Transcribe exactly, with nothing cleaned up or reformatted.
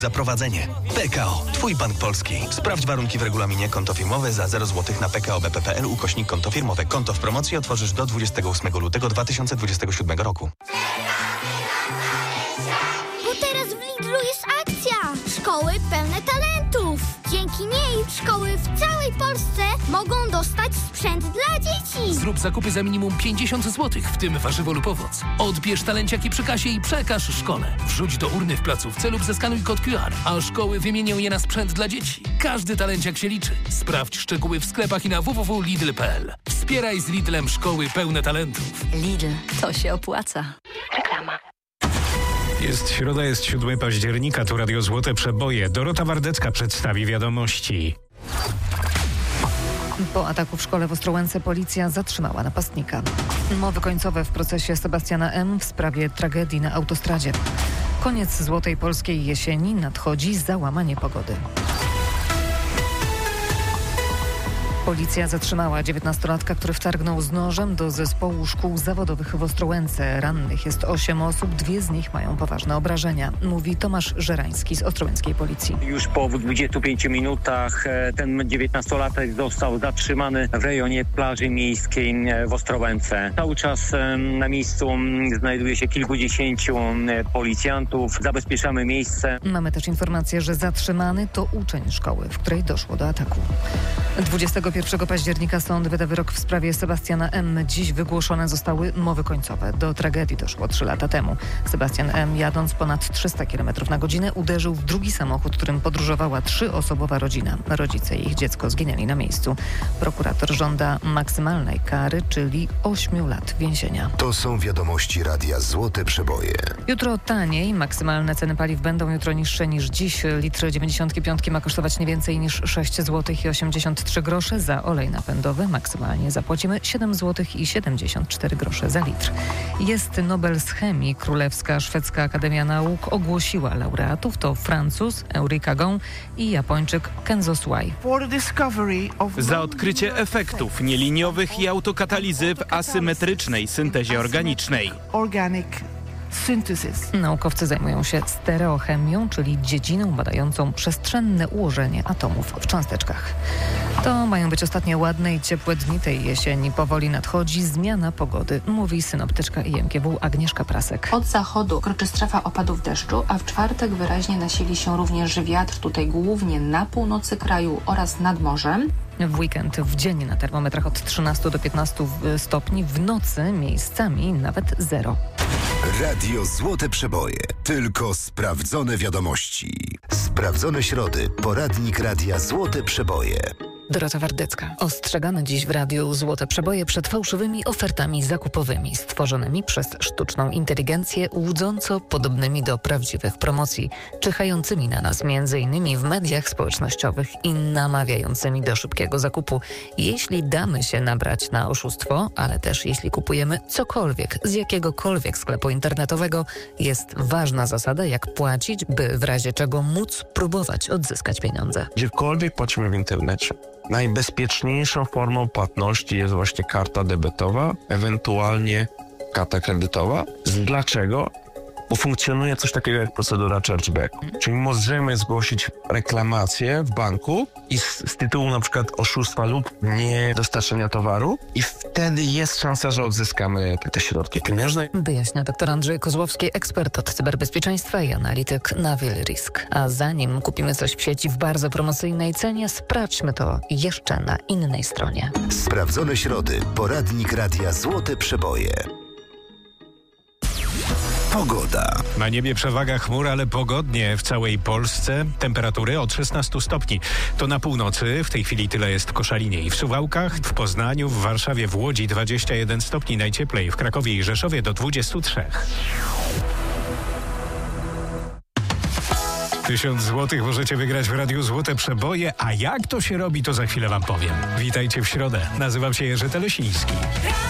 Za prowadzenie. P K O. Twój bank polski. Sprawdź warunki w regulaminie. Konto firmowe za zero złotych na p k o b p kropka p l ukośnik konto firmowe. Konto w promocji otworzysz do dwudziestego ósmego lutego dwa tysiące dwudziestego siódmego roku. Bo teraz w Lidlu jest akcja. Szkoły pełne talentów. Dzięki niej szkoły w całej Polsce mogą dostać sprzęt dla dzieci. Zrób zakupy za minimum pięćdziesiąt złotych, w tym warzywo lub owoc. Odbierz talenciaki przy kasie i przekaż szkole. Wrzuć do urny w placówce lub zeskanuj kod Q R, a szkoły wymienią je na sprzęt dla dzieci. Każdy talenciak się liczy. Sprawdź szczegóły w sklepach i na w w w kropka lidl kropka p l. Wspieraj z Lidlem szkoły pełne talentów. Lidl, to się opłaca. Reklama. Jest środa, jest siódmego października, tu Radio Złote Przeboje. Dorota Wardecka przedstawi wiadomości. Po ataku w szkole w Ostrołęce policja zatrzymała napastnika. Mowy końcowe w procesie Sebastiana M. w sprawie tragedii na autostradzie. Koniec złotej polskiej jesieni, nadchodzi załamanie pogody. Policja zatrzymała dziewiętnastolatka, który wtargnął z nożem do zespołu szkół zawodowych w Ostrołęce. Rannych jest osiem osób, dwie z nich mają poważne obrażenia, mówi Tomasz Żerański z ostrołęckiej policji. Już po dwudziestu pięciu minutach ten dziewiętnastolatek został zatrzymany w rejonie plaży miejskiej w Ostrołęce. Cały czas na miejscu znajduje się kilkudziesięciu policjantów. Zabezpieczamy miejsce. Mamy też informację, że zatrzymany to uczeń szkoły, w której doszło do ataku. dwudziestego pierwszego października sąd wyda wyrok w sprawie Sebastiana M. Dziś wygłoszone zostały mowy końcowe. Do tragedii doszło trzy lata temu. Sebastian M. jadąc ponad trzysta kilometrów na godzinę uderzył w drugi samochód, którym podróżowała trzyosobowa rodzina. Rodzice i ich dziecko zginęli na miejscu. Prokurator żąda maksymalnej kary, czyli ośmiu lat więzienia. To są wiadomości Radia Złote Przeboje. Jutro taniej. Maksymalne ceny paliw będą jutro niższe niż dziś. Litr dziewięćdziesiąt pięć ma kosztować nie więcej niż sześć złotych i osiemdziesiąt trzy grosze. Za olej napędowy maksymalnie zapłacimy siedem złotych i siedemdziesiąt cztery grosze za litr. Jest Nobel z chemii. Królewska Szwedzka Akademia Nauk ogłosiła laureatów. To Francuz Eureka Gong i Japończyk Kenzo Suai. Za odkrycie efektów nieliniowych i autokatalizy w asymetrycznej syntezie organicznej. Naukowcy zajmują się stereochemią, czyli dziedziną badającą przestrzenne ułożenie atomów w cząsteczkach. To mają być ostatnie ładne i ciepłe dni tej jesieni. Powoli nadchodzi zmiana pogody, mówi synoptyczka I M G W Agnieszka Prasek. Od zachodu kroczy strefa opadów deszczu, a w czwartek wyraźnie nasili się również wiatr, tutaj głównie na północy kraju oraz nad morzem. W weekend w dzień na termometrach od trzynastu do piętnastu stopni, w nocy miejscami nawet zero. Radio Złote Przeboje. Tylko sprawdzone wiadomości. Sprawdzone środy. Poradnik Radia Złote Przeboje. Dorota Wardecka. Ostrzegamy dziś w Radiu Złote Przeboje przed fałszywymi ofertami zakupowymi stworzonymi przez sztuczną inteligencję, łudząco podobnymi do prawdziwych promocji, czyhającymi na nas między innymi w mediach społecznościowych i namawiającymi do szybkiego zakupu. Jeśli damy się nabrać na oszustwo, ale też jeśli kupujemy cokolwiek z jakiegokolwiek sklepu internetowego, jest ważna zasada, jak płacić, by w razie czego móc próbować odzyskać pieniądze. Gdziekolwiek płacimy w internecie, najbezpieczniejszą formą płatności jest właśnie karta debetowa, ewentualnie karta kredytowa. Dlaczego? Bo funkcjonuje coś takiego jak procedura chargeback. Czyli możemy zgłosić reklamację w banku i z, z tytułu na przykład oszustwa lub niedostarczenia towaru i wtedy jest szansa, że odzyskamy te środki pieniężne. Wyjaśnia dr Andrzej Kozłowski, ekspert od cyberbezpieczeństwa i analityk na Wilrisk. A zanim kupimy coś w sieci w bardzo promocyjnej cenie, sprawdźmy to jeszcze na innej stronie. Sprawdzone środy. Poradnik Radia Złote Przeboje. Pogoda. Na niebie przewaga chmur, ale pogodnie w całej Polsce. Temperatury od szesnastu stopni. To na północy, w tej chwili tyle jest w Koszalinie i w Suwałkach, w Poznaniu, w Warszawie, w Łodzi dwadzieścia jeden stopni najcieplej, w Krakowie i Rzeszowie do dwudziestu trzech. Tysiąc złotych możecie wygrać w Radiu Złote Przeboje, a jak to się robi, to za chwilę wam powiem. Witajcie w środę. Nazywam się Jerzy Telesiński.